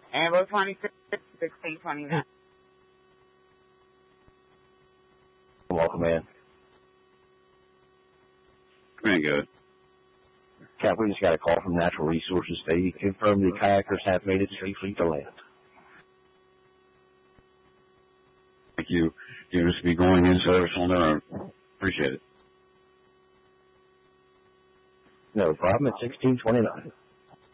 April 26, 1629. Welcome in. Very good. Cap, we just got a call from Natural Resources. They confirmed the kayakers have made it safely to land. Thank you. You'll just be going in service on their own. Appreciate it. No problem. It's 1629.